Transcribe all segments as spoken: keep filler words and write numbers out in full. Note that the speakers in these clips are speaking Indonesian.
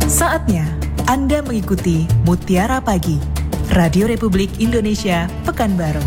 Saatnya Anda mengikuti Mutiara Pagi, Radio Republik Indonesia, Pekanbaru.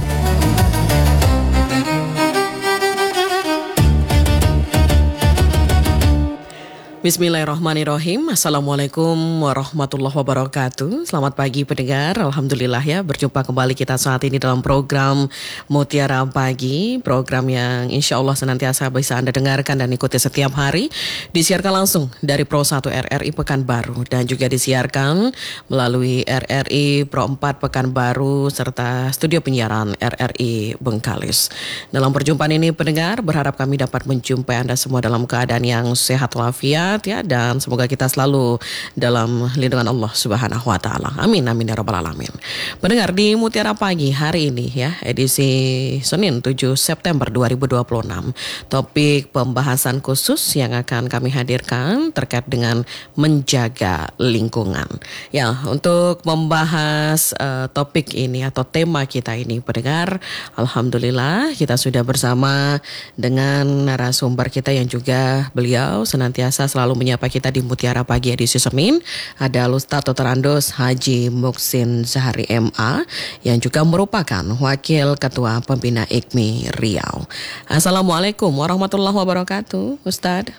Bismillahirrahmanirrahim. Assalamualaikum warahmatullahi wabarakatuh. Selamat pagi pendengar. Alhamdulillah ya, berjumpa kembali kita saat ini dalam program Mutiara Pagi. Program yang insya Allah senantiasa bisa Anda dengarkan dan ikuti setiap hari. Disiarkan langsung dari Pro satu R R I Pekanbaru. Dan juga disiarkan melalui R R I Pro empat Pekanbaru serta studio penyiaran R R I Bengkalis. Dalam perjumpaan ini pendengar, berharap kami dapat menjumpai Anda semua dalam keadaan yang sehat walafiat ya, dan semoga kita selalu dalam lindungan Allah Subhanahu wa taala. Amin amin ya rabbal alamin. Pendengar, di Mutiara Pagi hari ini ya, edisi Senin tujuh September dua ribu dua puluh enam. Topik pembahasan khusus yang akan kami hadirkan terkait dengan menjaga lingkungan. Ya, untuk membahas uh, topik ini atau tema kita ini pendengar, alhamdulillah kita sudah bersama dengan narasumber kita yang juga beliau senantiasa selalu menyapa kita di Mutiara Pagi edisi Senin. Ada Ustadz Doktor Andos Haji Muksin Zahari M A yang juga merupakan Wakil Ketua Pembina I K M I Riau. Assalamualaikum warahmatullahi wabarakatuh, Ustadz.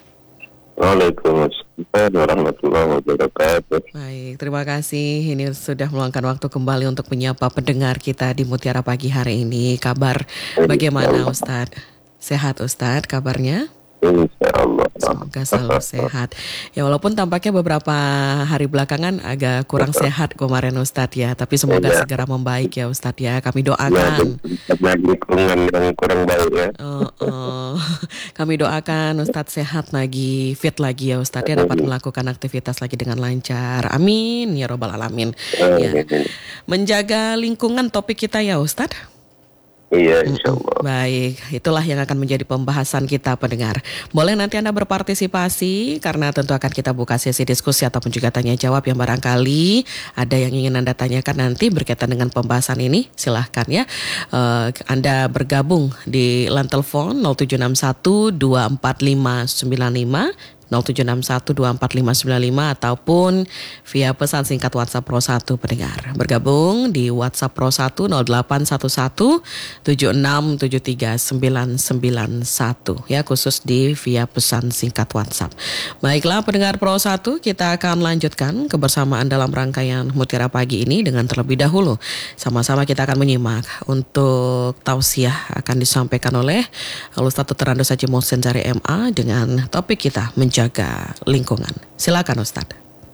Waalaikumsalam warahmatullahi wabarakatuh. Baik, terima kasih. Ini sudah meluangkan waktu kembali untuk menyapa pendengar kita di Mutiara Pagi hari ini. Kabar bagaimana Ustadz? Sehat Ustadz kabarnya? Insyaallah. Semoga selalu sehat. Ya, walaupun tampaknya beberapa hari belakangan agak kurang sehat kemarin Ustadz ya, tapi semoga ya segera membaik ya Ustadz ya. Kami doakan. Ya, lingkungan yang kurang baik ya. Oh, oh. Kami doakan Ustadz sehat lagi, fit lagi ya Ustadz ya, dapat melakukan aktivitas lagi dengan lancar. Amin ya robbal alamin. Ya. Menjaga lingkungan topik kita ya Ustadz. Iya, insyaallah. Baik, itulah yang akan menjadi pembahasan kita pendengar. Boleh nanti Anda berpartisipasi karena tentu akan kita buka sesi diskusi ataupun juga tanya jawab yang barangkali ada yang ingin Anda tanyakan nanti berkaitan dengan pembahasan ini. Silahkan ya, uh, Anda bergabung di line telepon nol tujuh enam satu dua empat lima sembilan lima nol tujuh enam satu dua empat lima sembilan lima ataupun via pesan singkat WhatsApp Pro satu pendengar. Bergabung di WhatsApp Pro satu nol delapan satu satu tujuh enam tujuh tiga sembilan sembilan satu ya, khusus di via pesan singkat WhatsApp. Baiklah pendengar Pro satu, kita akan lanjutkan kebersamaan dalam rangkaian Mutiara Pagi ini dengan terlebih dahulu sama-sama kita akan menyimak untuk tausiah akan disampaikan oleh Ustadz Doktor Andos Haji Muksin Zahari M A dengan topik kita menjaga jaga lingkungan. Silakan Ustaz.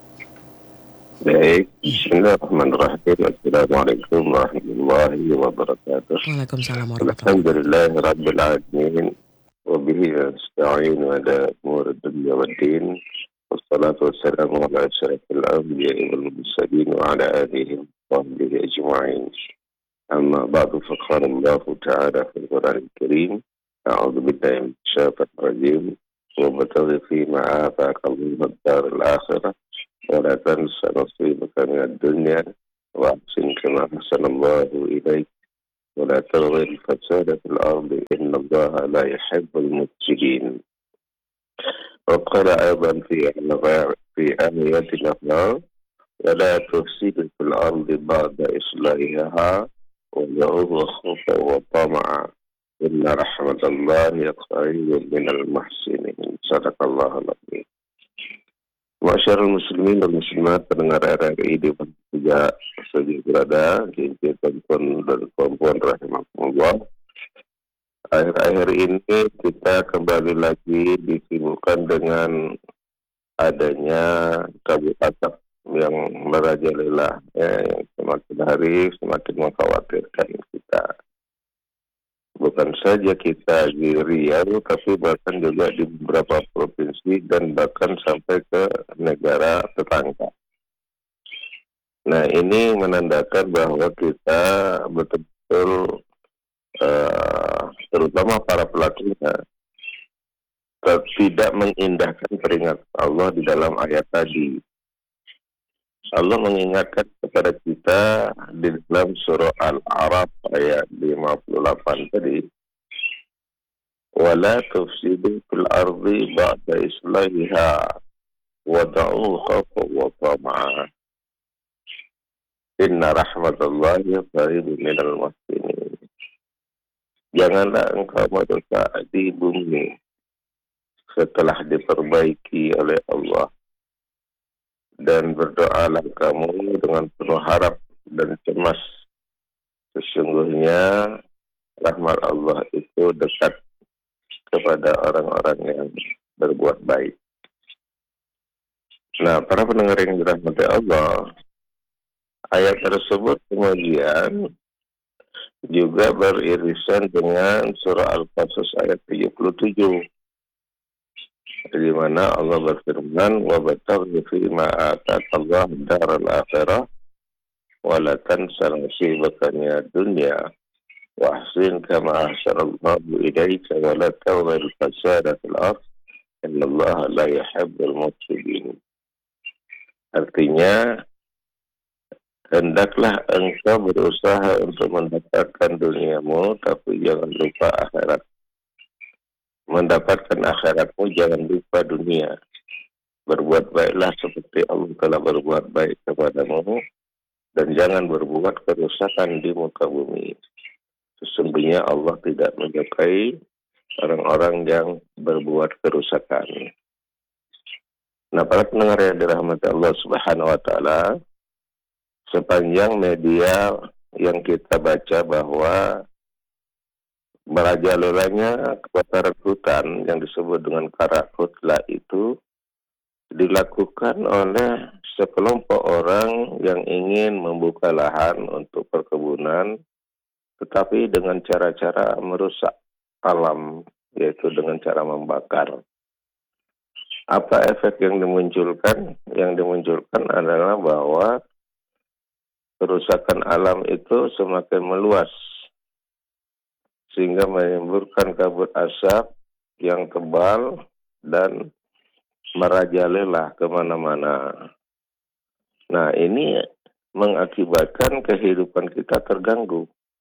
Baik, bismillahirrahmanirrahim. Assalamualaikum warahmatullahi wabarakatuh. Waalaikumsalam warahmatullahi wabarakatuh. Alhamdulillah rabbil alamin wa bihi nasta'in ala umur dunya waddin. Wassalatu wassalamu ala asyrafil anbiya'i wal mursalin wa ala alihi wa sahbihi ajma'in. Amma ba'du, faqala Allah ta'ala fil Qur'anil Karim. A'udzu billahi minasy syaithanir rajim. وابتغ فيما آتاك الله الدار الآخرة ولا تنس نصيبك من الدنيا وأحسن كما أحسن الله إليك ولا تبغ الفساد في الأرض إن الله لا يحب المفسدين. وقال أيضا في في آية أخرى ولا تفسد في الأرض بعد إصلاحها وادعوه خوفا وطمعا Inna rahmatallahi qaribun minal muhsinin. Sadaqallahul azim. Masyarul muslimin dan muslimat pendengar R R I di mana juga saja berada, di telepon dan perempuan rahimahumullah. Akhir-akhir ini kita kembali lagi disibukkan dengan adanya kabut asap yang merajalela, ya, yang semakin hari semakin mengkhawatirkan kita. Bukan saja kita di Riau, tapi bahkan juga di beberapa provinsi dan bahkan sampai ke negara tetangga. Nah, ini menandakan bahwa kita betul-betul, uh, terutama para pelakunya, tidak mengindahkan peringatan Allah di dalam ayat tadi. Allah mengingatkan kepada kita di dalam surah Al-A'raf ayat lima puluh delapan tadi, wala tufsidu fil ardi ba'da islahiha wada'u khawfan wa tama'an. Inna rahmatallahi qaribun minal muhsinin. Janganlah engkau merusak di bumi setelah diperbaiki oleh Allah. Dan berdoalah kamu dengan penuh harap dan cemas. Sesungguhnya rahmat Allah itu dekat kepada orang-orang yang berbuat baik. Nah, para pendengar yang dirahmati Allah, ayat tersebut kemudian juga beririsan dengan surah Al-Qasas ayat tujuh puluh tujuh, di mana Allah berfirman, wa bataghi fima ataka daral akhirah wa la tansa nasibaka minad dunya wa ahsin kama ahsanallahu ilaika wa la tabghil fasada fil ardh innallaha la yuhibbul mufsidin. Artinya, hendaklah engkau berusaha untuk mendapatkan duniamu, tapi jangan lupa akhirat. Mendapatkan akhiratmu, jangan lupa dunia. Berbuat baiklah seperti Allah telah berbuat baik kepadamu, dan jangan berbuat kerusakan di muka bumi. Sesungguhnya Allah tidak menyukai orang-orang yang berbuat kerusakan. Nah, para pendengar yang dirahmati Allah Subhanahu wa Ta'ala, sepanjang media yang kita baca bahwa merajalelanya kebakaran hutan yang disebut dengan Karakutla itu dilakukan oleh sekelompok orang yang ingin membuka lahan untuk perkebunan, tetapi dengan cara-cara merusak alam, yaitu dengan cara membakar. Apa efek yang dimunculkan? Yang dimunculkan adalah bahwa kerusakan alam itu semakin meluas, sehingga menimbulkan kabut asap yang tebal dan merajalela kemana-mana. Nah, ini mengakibatkan kehidupan kita terganggu.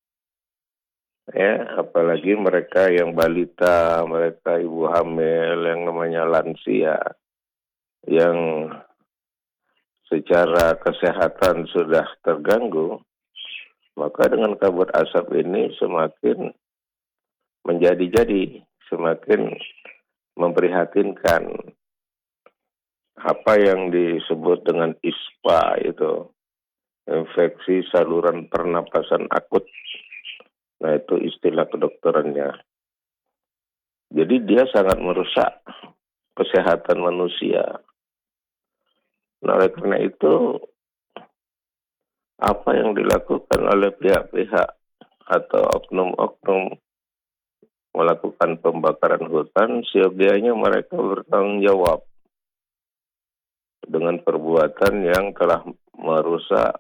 Ya, apalagi mereka yang balita, mereka ibu hamil, yang namanya lansia, yang secara kesehatan sudah terganggu, maka dengan kabut asap ini semakin menjadi-jadi, semakin memprihatinkan. Apa yang disebut dengan I S P A itu, infeksi saluran pernapasan akut. Nah, itu istilah kedokterannya. Jadi dia sangat merusak kesehatan manusia. Nah, oleh karena itu, apa yang dilakukan oleh pihak-pihak atau oknum-oknum melakukan pembakaran hutan, seyogianya mereka bertanggung jawab dengan perbuatan yang telah merusak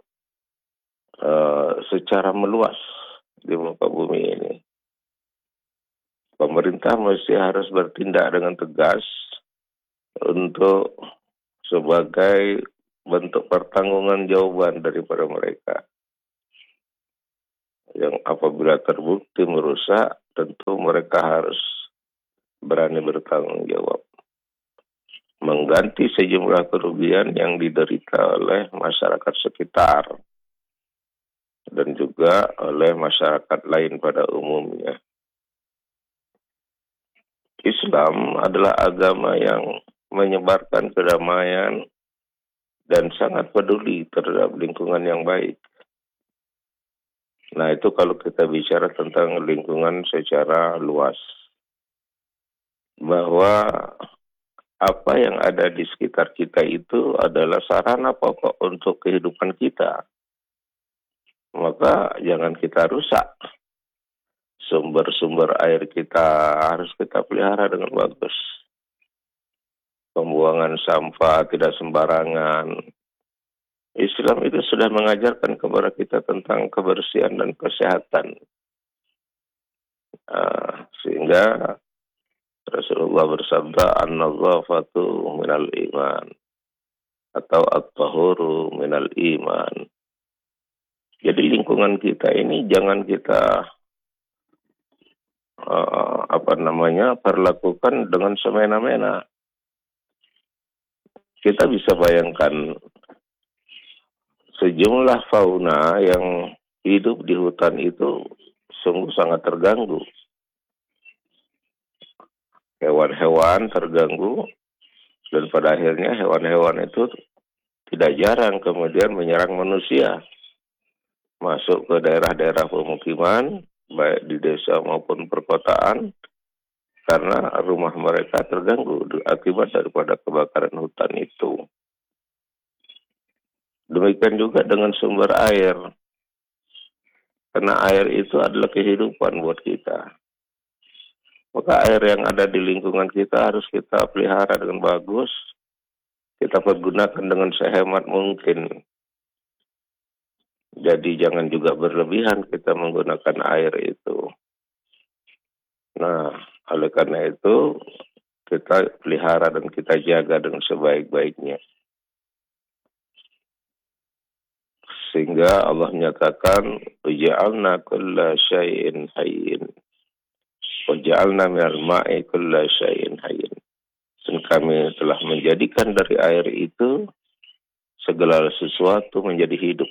uh, secara meluas di muka bumi ini. Pemerintah mesti harus bertindak dengan tegas untuk sebagai bentuk pertanggungan jawaban daripada mereka. Yang apabila terbukti merusak, tentu mereka harus berani bertanggung jawab. Mengganti sejumlah kerugian yang diderita oleh masyarakat sekitar dan juga oleh masyarakat lain pada umumnya. Islam adalah agama yang menyebarkan kedamaian dan sangat peduli terhadap lingkungan yang baik. Nah, itu kalau kita bicara tentang lingkungan secara luas. Bahwa apa yang ada di sekitar kita itu adalah sarana pokok untuk kehidupan kita. Maka jangan kita rusak. Sumber-sumber air kita harus kita pelihara dengan bagus. Pembuangan sampah tidak sembarangan. Islam itu sudah mengajarkan kepada kita tentang kebersihan dan kesehatan. Uh, sehingga Rasulullah bersabda, an-nazafatu minal iman. Atau at-tahuru minal iman. Jadi lingkungan kita ini jangan kita uh, apa namanya perlakukan dengan semena-mena. kita bisa bayangkan sejumlah fauna yang hidup di hutan itu sungguh sangat terganggu. Hewan-hewan terganggu, dan pada akhirnya hewan-hewan itu tidak jarang kemudian menyerang manusia, masuk ke daerah-daerah pemukiman, baik di desa maupun perkotaan, karena rumah mereka terganggu akibat daripada kebakaran hutan itu. Demikian juga dengan sumber air, karena air itu adalah kehidupan buat kita. Maka air yang ada di lingkungan kita harus kita pelihara dengan bagus, kita pergunakan dengan sehemat mungkin. Jadi jangan juga berlebihan kita menggunakan air itu. Nah, oleh karena itu, kita pelihara dan kita jaga dengan sebaik-baiknya. Sehingga Allah menyatakan, وَجَعَلْنَا كُلَّ شَيْءٍ حَيٍّ وَجَعَلْنَا مِنَ الْمَاءِ كُلَّ شَيْءٍ حَيٍّ. Dan kami telah menjadikan dari air itu segala sesuatu menjadi hidup.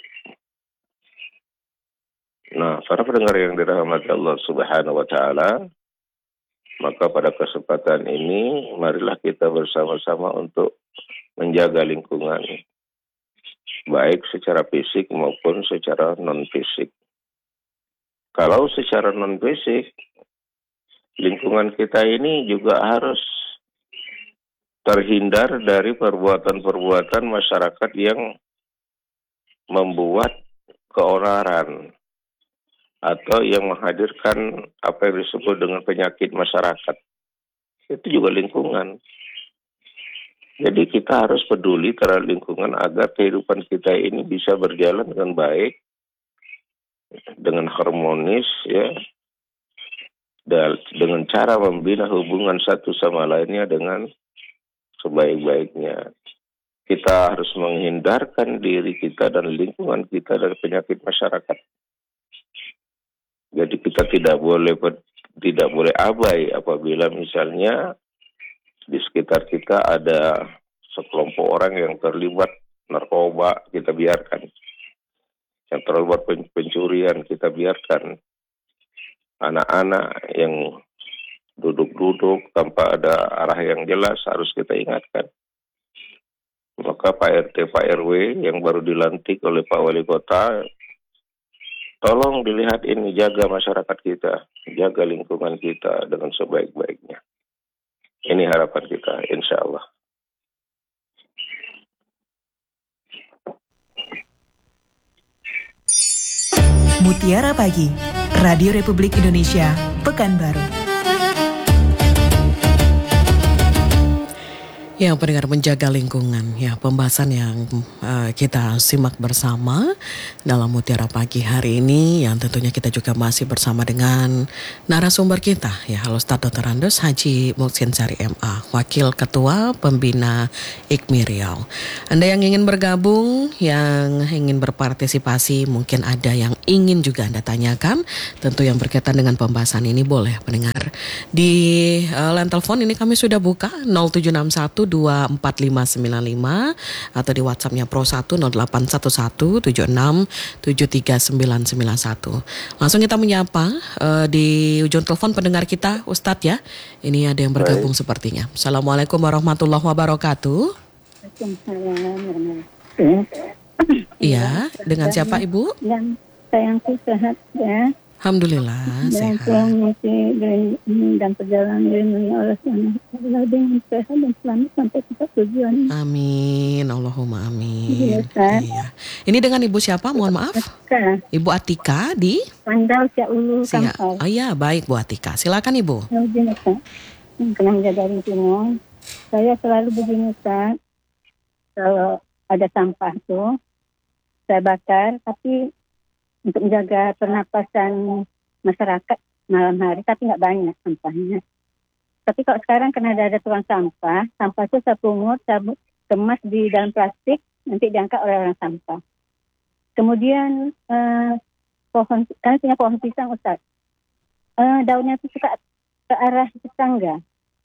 Nah, para pendengar yang dirahmati Allah Subhanahu wa Ta'ala, maka pada kesempatan ini, marilah kita bersama-sama untuk menjaga lingkungan, baik secara fisik maupun secara non-fisik. Kalau secara non-fisik, lingkungan kita ini juga harus terhindar dari perbuatan-perbuatan masyarakat yang membuat keonaran atau yang menghadirkan apa yang disebut dengan penyakit masyarakat. Itu juga lingkungan. Jadi kita harus peduli terhadap lingkungan agar kehidupan kita ini bisa berjalan dengan baik, dengan harmonis, ya, dan dengan cara membina hubungan satu sama lainnya dengan sebaik-baiknya. Kita harus menghindarkan diri kita dan lingkungan kita dari penyakit masyarakat. Jadi kita tidak boleh tidak boleh abai apabila misalnya di sekitar kita ada sekelompok orang yang terlibat narkoba, kita biarkan. Yang terlibat pencurian, kita biarkan. Anak-anak yang duduk-duduk tanpa ada arah yang jelas harus kita ingatkan. Maka Pak R T, Pak R W yang baru dilantik oleh Pak Wali Kota, tolong dilihat ini, jaga masyarakat kita, jaga lingkungan kita dengan sebaik-baiknya. Ini harapan kita, insya Allah. Mutiara Pagi, Radio Republik Indonesia, Pekanbaru. Ya, pendengar, menjaga lingkungan, ya, pembahasan yang uh, kita simak bersama dalam Mutiara Pagi hari ini, yang tentunya kita juga masih bersama dengan narasumber kita, ya, Al-Ustaz Doktor Andes Haji Muhsin Syari M A, Wakil Ketua Pembina I K M I Riau. Anda yang ingin bergabung, yang ingin berpartisipasi, mungkin ada yang ingin juga Anda tanyakan, tentu yang berkaitan dengan pembahasan ini, boleh pendengar. Di uh, line telepon ini kami sudah buka nol tujuh enam satu dua empat lima sembilan lima atau di WhatsApp-nya Pro satu nol delapan satu satu tujuh enam tujuh tiga sembilan sembilan satu. Langsung kita menyapa uh, di ujung telepon pendengar kita, Ustadz, ya. Ini ada yang bergabung Baik. Sepertinya. Assalamualaikum warahmatullahi wabarakatuh. Waalaikumsalam. Iya, dengan siapa Ibu? Dan sayangku sehat, ya. Alhamdulillah, dan sehat. Dan masih dari dan perjalanan dilindungi oleh Allah dengan sehat dan selamat sampai ke tujuan. Amin, Allahumma amin. Iya, iya. Ini dengan Ibu siapa? Mohon maaf. Atika. Ibu Atika di Pandau Ciaulu Kampau. Oh iya, baik Bu Atika. Silakan Ibu. Ya, begini, Ustaz. Kena menjaga lingkungan. Saya selalu begini, Ustaz. Kalau ada sampah tuh, saya bakar, tapi untuk menjaga pernapasan masyarakat malam hari, tapi nggak banyak sampahnya. Tapi kalau sekarang karena ada, ada tukang sampah, sampah itu saya pungut, saya kemas di dalam plastik, nanti diangkat oleh orang sampah. Kemudian eh, pohon, kami punya pohon pisang, Ustaz. Eh, daunnya itu suka ke arah tetangga.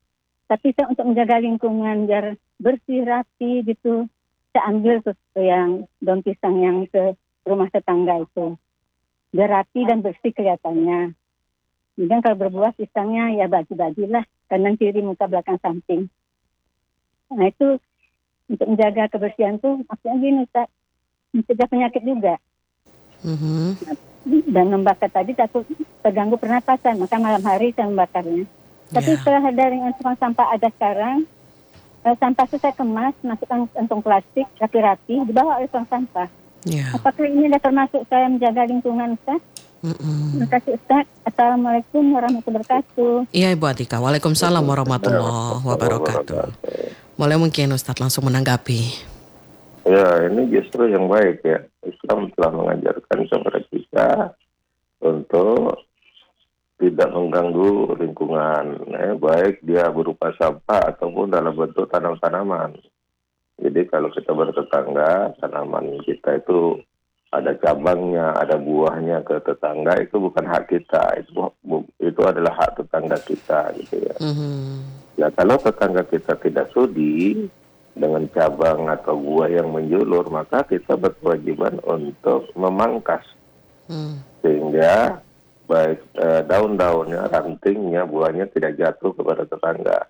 Tapi saya untuk menjaga lingkungan biar bersih, rapi gitu, saya ambil tuh yang daun pisang yang ke rumah tetangga itu. Biar rapi dan bersih kelihatannya. Kemudian kalau berbuah pisangnya ya bagi-bagilah, kanan kiri muka belakang samping. Nah itu untuk menjaga kebersihan tuh maksudnya gini Ustaz, mencegah penyakit juga. Mm-hmm. Dan membakar tadi takut terganggu pernapasan, maka malam hari saya membakarnya. Tapi Yeah. setelah dari tukang sampah ada sekarang, eh, sampah itu saya kemas, masukkan kantong plastik rapi-rapi, dibawa oleh tukang sampah. Yeah. Apakah ini sudah termasuk saya menjaga lingkungan Ustaz? Mm-mm. Terima kasih Ustaz. Assalamualaikum warahmatullahi wabarakatuh. Iya Ibu Atika, Waalaikumsalam warahmatullahi wabarakatuh. Boleh mungkin Ustadz langsung menanggapi. Ya, ini justru yang baik ya. Islam telah mengajarkan kepada kita untuk tidak mengganggu lingkungan, eh, baik dia berupa sampah ataupun dalam bentuk tanam-tanaman. Jadi kalau kita bertetangga, tanaman kita itu ada cabangnya, ada buahnya ke tetangga, itu bukan hak kita, itu itu adalah hak tetangga kita, gitu ya. Mm-hmm. Ya kalau tetangga kita tidak sudi dengan cabang atau buah yang menjulur, maka kita berkewajiban untuk memangkas Mm. sehingga baik eh, daun-daunnya, rantingnya, buahnya tidak jatuh kepada tetangga.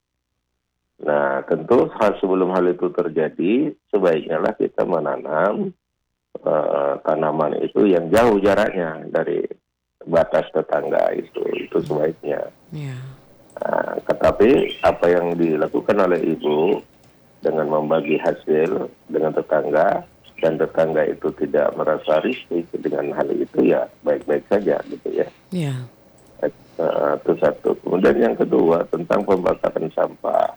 Nah, tentu hal sebelum hal itu terjadi, sebaiknya lah kita menanam Uh, tanaman itu yang jauh jaraknya dari batas tetangga itu, itu sebaiknya. Yeah. Nah, tetapi apa yang dilakukan oleh ibu dengan membagi hasil dengan tetangga dan tetangga itu tidak merasa risih dengan hal itu, ya baik-baik saja gitu ya. Yeah. Uh, itu satu. Kemudian yang kedua tentang pembakaran sampah.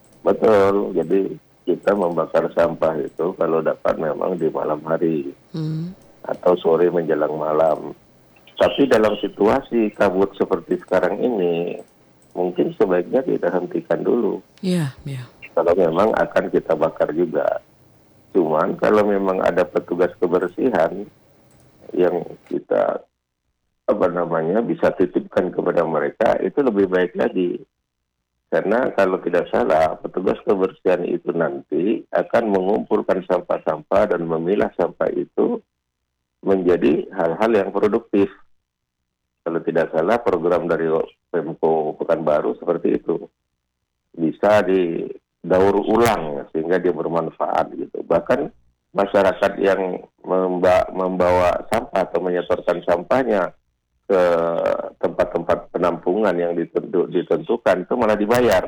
Betul, jadi kita membakar sampah itu kalau dapat memang di malam hari Mm. atau sore menjelang malam. Tapi dalam situasi kabut seperti sekarang ini, mungkin sebaiknya kita hentikan dulu. Iya, yeah, yeah. Kalau memang akan kita bakar juga. Cuman kalau memang ada petugas kebersihan yang kita apa namanya bisa titipkan kepada mereka, itu lebih baik lagi. Karena kalau tidak salah, petugas kebersihan itu nanti akan mengumpulkan sampah-sampah dan memilah sampah itu menjadi hal-hal yang produktif. Kalau tidak salah, program dari Pemko Pekanbaru seperti itu. Bisa didaur ulang sehingga dia bermanfaat gitu. Bahkan masyarakat yang memba- membawa sampah atau menyetorkan sampahnya ke tempat-tempat penampungan yang ditentu, ditentukan itu malah dibayar.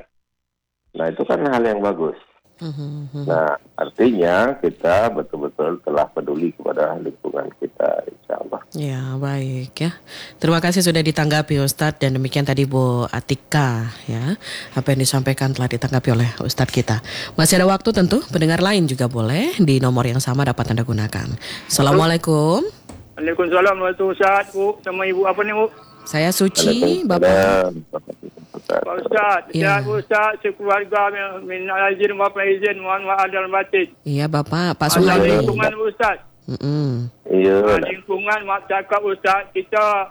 Nah itu kan hal yang bagus. Mm-hmm. Nah artinya kita betul-betul telah peduli kepada lingkungan kita, insya Allah. Ya baik ya. Terima kasih sudah ditanggapi Ustadz, dan demikian tadi Bu Atika ya. Apa yang disampaikan telah ditanggapi oleh Ustadz kita. Masih ada waktu tentu, pendengar lain juga boleh di nomor yang sama dapat Anda gunakan. Assalamualaikum. Waalaikumsalam Ustaz, Bu. Sama Ibu apa ni Bu? Saya Suci, Bapak. Pak Ustaz, Ya. ya. Ustaz, sekeluarga minta izin, Bapak izin, mohon maaf dalam batin. Iya Bapak, Pak Masalah Suhaimi. lingkungan Ustaz. Mm-mm. Iya. Ah, lingkungan, mak cakap Ustaz, kita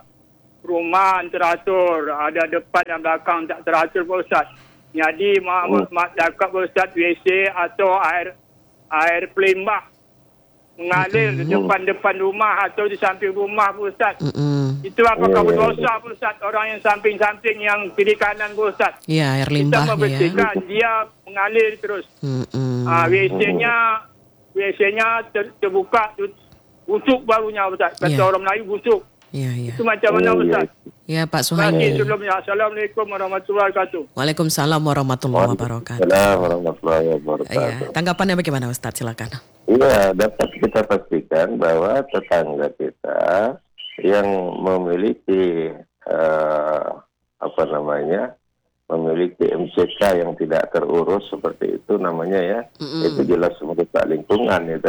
rumah teratur, ada depan dan belakang tak teratur Pak Ustaz. Jadi mak, Oh. mak cakap Ustaz, W C atau air air pelimbah mengalir di depan-depan rumah atau di samping rumah Pak Ustaz. Mm-mm. Itu apakah Ya, ya, berdosa Pak Ustaz? Orang yang samping-samping yang kiri kanan Pak Ustaz. Iya, air Kita limbahnya ya. membersihkan, dia mengalir terus. Mm-mm. Ah, W C-nya W C-nya ter, terbuka, tu- busuk barunya Ustaz. Kata Ya. orang Melayu busuk. Iya, iya. Itu macam mana Ustaz? Ya Pak Terima kasih Suhaimi. sebelumnya. Assalamualaikum warahmatullahi wabarakatuh. Waalaikumsalam warahmatullahi wabarakatuh. Assalamualaikum warahmatullahi Iya, wabarakatuh. tanggapannya bagaimana Ustadz? Silakan. Iya, dapat kita pastikan bahwa tetangga kita yang memiliki eh, apa namanya, memiliki M C K yang tidak terurus seperti itu namanya ya, Mm-mm. itu jelas merusak lingkungan itu.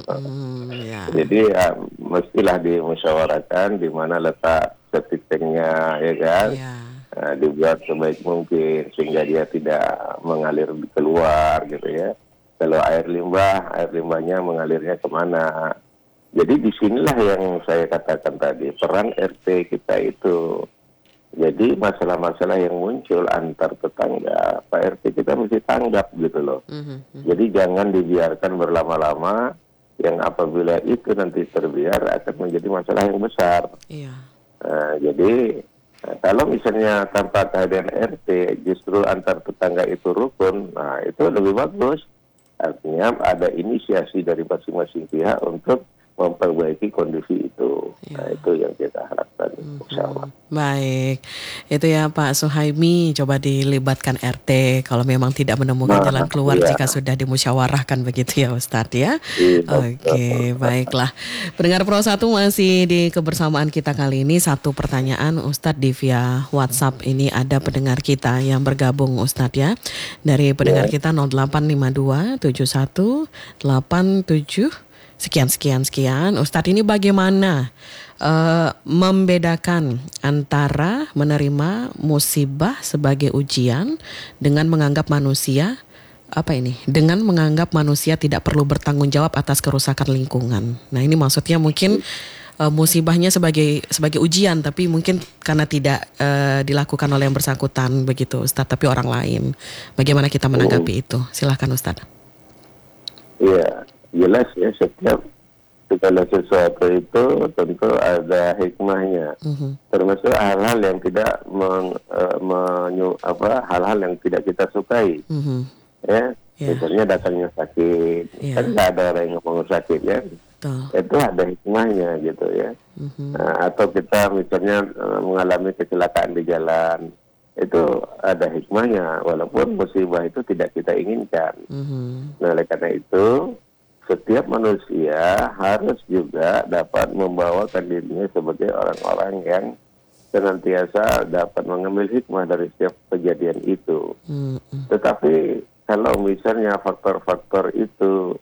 Mm, ya. Jadi ya, mestilah dimusyawarahkan di mana letak septic tanknya, ya kan, Ya. Nah, dibuat sebaik mungkin sehingga dia tidak mengalir keluar gitu ya. Kalau air limbah, air limbahnya mengalirnya kemana? Jadi disinilah yang saya katakan tadi, peran R T kita itu. Jadi masalah-masalah yang muncul antar tetangga, Pak R T kita mesti tanggap gitu loh. Mhm. Jadi jangan dibiarkan berlama-lama, yang apabila itu nanti terbiar akan menjadi masalah yang besar. Iya. Nah, jadi nah, kalau misalnya tanpa kehadiran R T justru antar tetangga itu rukun, nah itu lebih bagus. Artinya ada inisiasi dari masing-masing pihak untuk memperbaiki kondisi itu. Ya. Nah, itu yang kita harapkan, insya Allah. Baik, itu ya Pak Suhaimi, coba dilibatkan R T kalau memang tidak menemukan Nah, jalan keluar iya. jika sudah dimusyawarahkan begitu ya Ustadz ya. Iya, Oke, betul. baiklah. Pendengar Pro satu masih di kebersamaan kita kali ini. Satu pertanyaan Ustadz di via WhatsApp ini ada pendengar kita yang bergabung Ustadz ya. Dari pendengar Ya. kita nol delapan lima dua tujuh satu delapan tujuh sekian sekian sekian. Ustadz ini bagaimana uh, membedakan antara menerima musibah sebagai ujian dengan menganggap manusia apa ini? Dengan menganggap manusia tidak perlu bertanggung jawab atas kerusakan lingkungan. Nah, ini maksudnya mungkin uh, musibahnya sebagai sebagai ujian, tapi mungkin karena tidak uh, dilakukan oleh yang bersangkutan begitu, Ustadz, tapi orang lain. Bagaimana kita menanggapi Hmm. itu? Silakan Ustadz. Iya, jelas ya, setiap segala sesuatu itu tentu ada hikmahnya. Mhm. Termasuk hal-hal yang tidak meng, uh, menyu, apa hal-hal yang tidak kita sukai. Mhm. Ya, Ya. misalnya datangnya sakit, Ya. kan nggak ada orang yang mau sakit ya. Betul. Itu ada hikmahnya gitu ya. Mhm. Nah, atau kita misalnya uh, mengalami kecelakaan di jalan, itu ada hikmahnya, walaupun musibah itu tidak kita inginkan. Mhm. Nah, oleh karena itu, setiap manusia harus juga dapat membawakan dirinya sebagai orang-orang yang senantiasa dapat mengambil hikmah dari setiap kejadian itu. Mhm. Tetapi kalau misalnya faktor-faktor itu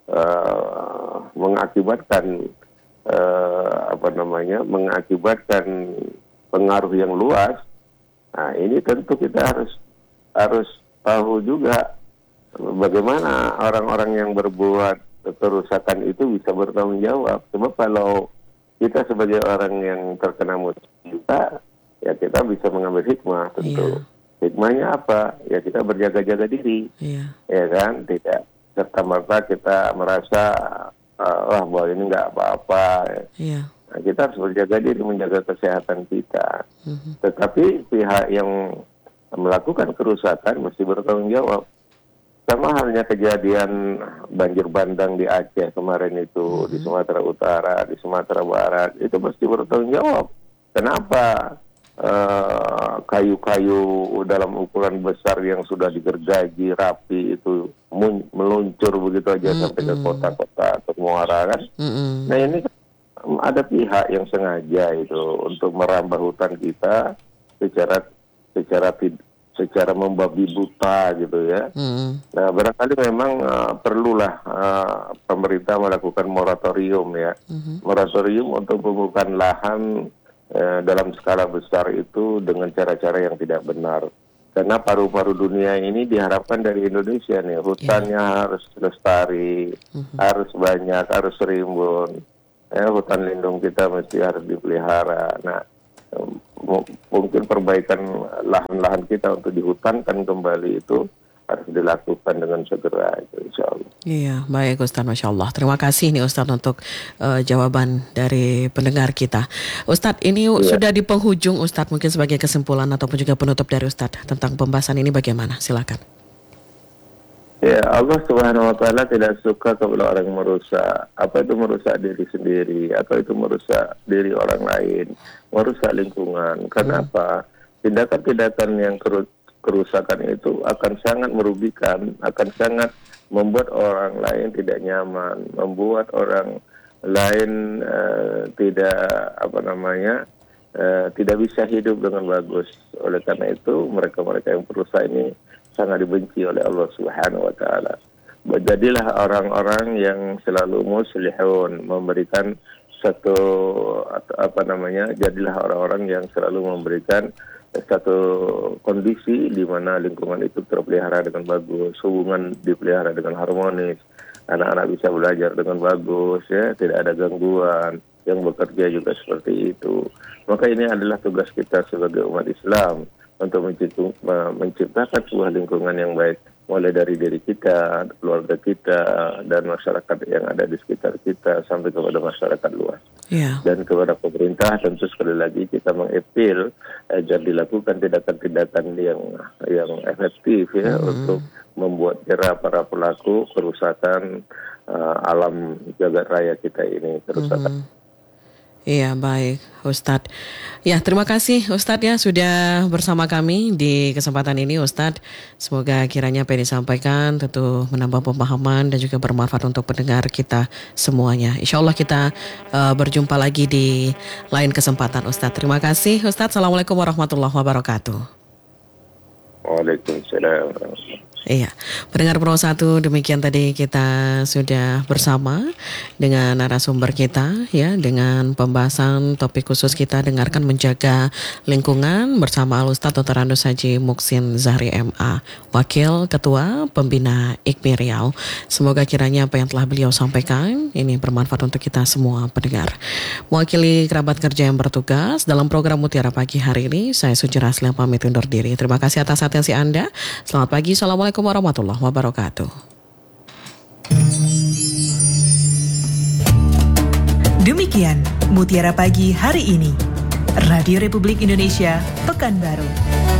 uh, mengakibatkan uh, apa namanya, mengakibatkan pengaruh yang luas, nah ini tentu kita harus harus tahu juga bagaimana orang-orang yang berbuat kerusakan itu bisa bertanggung jawab. Sebab kalau kita sebagai orang yang terkena musibah, ya kita bisa mengambil hikmah tentu. Iya. Hikmahnya apa? Ya kita berjaga-jaga diri, Iya. ya kan? Tidak serta-merta kita merasa uh, wah bahwa ini nggak apa-apa. Iya. Nah, kita harus berjaga diri, menjaga kesehatan kita. Mhm. Tetapi pihak yang melakukan kerusakan mesti bertanggung jawab. Sama halnya kejadian banjir bandang di Aceh kemarin itu, mm-hmm. di Sumatera Utara, di Sumatera Barat, itu mesti bertanggung jawab. Kenapa uh, kayu-kayu dalam ukuran besar yang sudah digergaji rapi itu mun- meluncur begitu aja mm-hmm. sampai ke kota-kota atau muara kan? Mm-hmm. Nah ini ada pihak yang sengaja itu untuk merambah hutan kita secara secara tidak secara membabi buta gitu ya. Hmm. Nah barangkali memang uh, perlulah uh, pemerintah melakukan moratorium ya. Hmm. Moratorium untuk pembukaan lahan uh, dalam skala besar itu dengan cara-cara yang tidak benar. Karena paru-paru dunia ini diharapkan dari Indonesia nih, hutannya yeah. harus lestari, hmm. harus banyak, harus rimbun. Ya, hutan lindung kita mesti harus dipelihara. Nah, mungkin perbaikan lahan-lahan kita untuk dihutankan kembali itu harus dilakukan dengan segera, insya Allah. Iya, baik Ustadz, Masya Allah. Terima kasih nih Ustadz untuk uh, jawaban dari pendengar kita. Ustadz, ini ya. sudah di penghujung Ustadz, mungkin sebagai kesimpulan ataupun juga penutup dari Ustadz tentang pembahasan ini bagaimana? Silakan. Ya, Allah Subhanahu wa taala tidak suka kepada orang yang merusak. Apa itu merusak diri sendiri, atau itu merusak diri orang lain, merusak lingkungan. Kenapa? Tindakan-tindakan yang kerusakan itu akan sangat merugikan, akan sangat membuat orang lain tidak nyaman, membuat orang lain uh, tidak apa namanya uh, tidak bisa hidup dengan bagus. Oleh karena itu mereka-mereka yang perusak ini sangat dibenci oleh Allah Subhanahu wa taala. Jadilah orang-orang yang selalu muslihun, memberikan satu apa namanya? Jadilah orang-orang yang selalu memberikan satu kondisi di mana lingkungan itu terpelihara dengan bagus, hubungan dipelihara dengan harmonis, anak-anak bisa belajar dengan bagus ya, tidak ada gangguan. yang bekerja juga seperti itu. Maka ini adalah tugas kita sebagai umat Islam untuk menciptakan sebuah lingkungan yang baik, mulai dari diri kita, keluarga kita, dan masyarakat yang ada di sekitar kita, sampai kepada masyarakat luas. Yeah. Dan kepada pemerintah tentu sekali lagi kita mengepil agar dilakukan tindakan-tindakan yang yang efektif ya, mm-hmm. untuk membuat jera para pelaku kerusakan uh, alam jagat raya kita ini, kerusakan. Mm-hmm. Iya, baik Ustadz. Ya, terima kasih Ustadz ya sudah bersama kami di kesempatan ini Ustadz. Semoga kiranya apa yang disampaikan tentu menambah pemahaman dan juga bermanfaat untuk pendengar kita semuanya. Insya Allah kita uh, berjumpa lagi di lain kesempatan Ustadz. Terima kasih Ustadz. Assalamualaikum warahmatullahi wabarakatuh. Waalaikumsalam. Iya, pendengar Pro satu, demikian tadi kita sudah bersama dengan narasumber kita ya, dengan pembahasan topik khusus kita dengarkan menjaga lingkungan bersama Al-Ustadz Doktor Andus Haji Muksin Zahri M A, Wakil Ketua Pembina I K M I Riau. Semoga kiranya apa yang telah beliau sampaikan ini bermanfaat untuk kita semua pendengar. Mewakili kerabat kerja yang bertugas dalam program Mutiara Pagi hari ini, saya Suci Raslian pamit undur diri. Terima kasih atas atensi Anda. Selamat pagi, Assalamualaikum warahmatullahi wabarakatuh. Demikian Mutiara Pagi hari ini. Radio Republik Indonesia, Pekanbaru.